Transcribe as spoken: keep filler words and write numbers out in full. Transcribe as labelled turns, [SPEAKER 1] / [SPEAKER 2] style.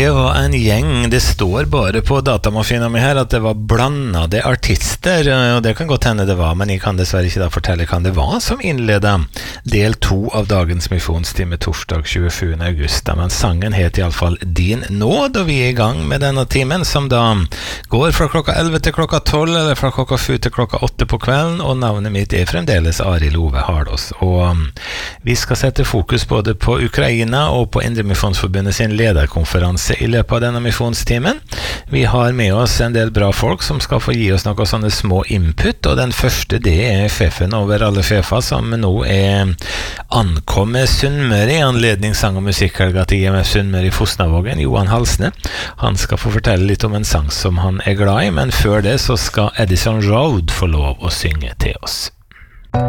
[SPEAKER 1] Det var en gjeng, det står bare på datamaskinen min her at det var blandede artister, og det kan godt hende det var, men jeg kan dessverre ikke da fortelle hva det var som innledet del to av dagens misjonstime torsdag tjuesjuende august, men sangen het i alle fall Din nåd, og vi er i gang med denne timen som da går fra klokka elleve til klokka tolv, eller fra klokka sju til klokka åtte på kvelden, og navnet mitt er fremdeles Arild Ove Hardås, og vi skal sette fokus både på Ukraina og på Indremisjonsforbundet sin lederkonferanse i løpet av denne misjonstimen. Vi har med oss en del bra folk som skal få gi oss noen sånne små input, og den første det er sjefen over alle sjefer som nå er ankommet Sunnmøre i anledning sang- og musikkhelga til I M F Sunnmøre i Fosnavågen, Johan Halsne. Han skal få fortelle litt om en sang som han er glad i, men før det så skal Edison Road få lov å synge til oss.